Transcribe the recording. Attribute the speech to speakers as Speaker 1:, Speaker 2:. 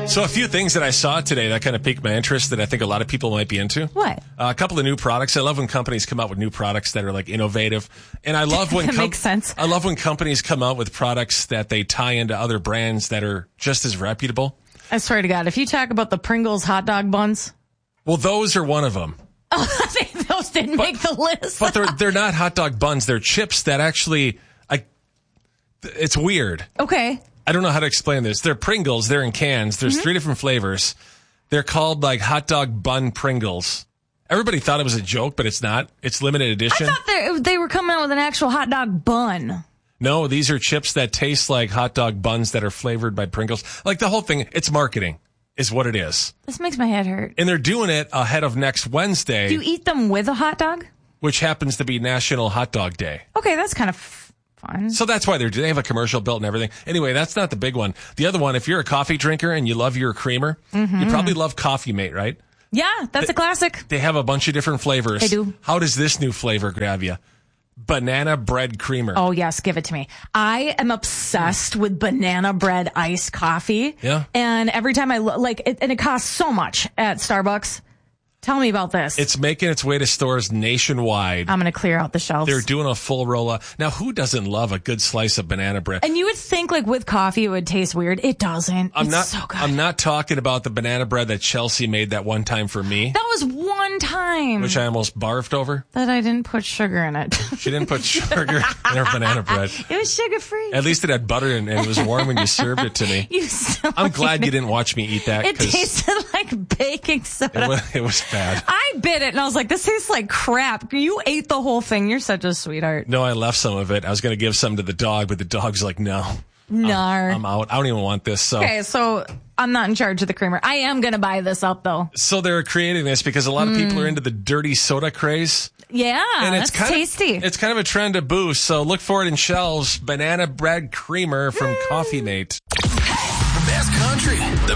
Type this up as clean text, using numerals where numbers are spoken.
Speaker 1: So a few things that I saw today that kind of piqued my interest that I think a lot of people might be into.
Speaker 2: What?
Speaker 1: A couple of new products. I love when companies come out with new products that are like innovative. And I love when
Speaker 2: That makes sense.
Speaker 1: I love when companies come out with products that they tie into other brands that are just as reputable.
Speaker 2: I swear to God, if you talk about the Pringles hot dog buns,
Speaker 1: Well, those are one of them.
Speaker 2: those didn't make the list.
Speaker 1: But they're not hot dog buns. They're chips that actually, it's weird.
Speaker 2: Okay.
Speaker 1: I don't know how to explain this. They're Pringles. They're in cans. There's 3 different flavors. They're called like hot dog bun Pringles. Everybody thought it was a joke, but it's not. It's limited edition.
Speaker 2: I thought they were coming out with an actual hot dog bun.
Speaker 1: No, these are chips that taste like hot dog buns that are flavored by Pringles. Like the whole thing, it's marketing is what it is.
Speaker 2: This makes my head hurt.
Speaker 1: And they're doing it ahead of next Wednesday,
Speaker 2: Do you eat them with a hot dog?
Speaker 1: which happens to be National Hot Dog Day.
Speaker 2: Okay, that's kind of fun.
Speaker 1: So that's why they have a commercial built and everything. Anyway, that's not the big one. The other one, if you're a coffee drinker and you love your creamer, you probably love Coffee Mate, right?
Speaker 2: Yeah, that's a classic.
Speaker 1: They have a bunch of different flavors.
Speaker 2: They do.
Speaker 1: How does this new flavor grab you? Banana bread creamer.
Speaker 2: Oh, yes, give it to me. I am obsessed with banana bread iced coffee.
Speaker 1: Yeah.
Speaker 2: And every time I look, and it costs so much at Starbucks. Tell me about this.
Speaker 1: It's making its way to stores nationwide.
Speaker 2: I'm going to clear out the shelves.
Speaker 1: They're doing a full roll. Now, who doesn't love a good slice of banana bread?
Speaker 2: And you would think like with coffee it would taste weird. It doesn't. It's so good.
Speaker 1: I'm not talking about the banana bread that Chelsea made that one time for me,
Speaker 2: That was one time
Speaker 1: which I almost barfed over.
Speaker 2: that I didn't put sugar in it.
Speaker 1: She didn't put sugar in her banana bread.
Speaker 2: It was sugar free.
Speaker 1: At least it had butter and it was warm when you served it to me.
Speaker 2: You silly
Speaker 1: I'm glad you didn't watch me eat that
Speaker 2: It
Speaker 1: because
Speaker 2: tasted like baking soda.
Speaker 1: it was bad.
Speaker 2: I bit it and I was like, this tastes like crap. You ate the whole thing. You're such a sweetheart.
Speaker 1: No, I left some of it. I was going to give some to the dog, but the dog's like, no.
Speaker 2: Nar.
Speaker 1: I'm out. I don't even want this. So.
Speaker 2: Okay, so I'm not in charge of the creamer. I am going to buy this up, though.
Speaker 1: So they're creating this because a lot of people are into the dirty soda craze.
Speaker 2: Yeah,
Speaker 1: And it's
Speaker 2: that's tasty.
Speaker 1: It's kind of a trend to boost. So look for it in shelves. Banana bread creamer from Coffee Mate.
Speaker 3: The best country. The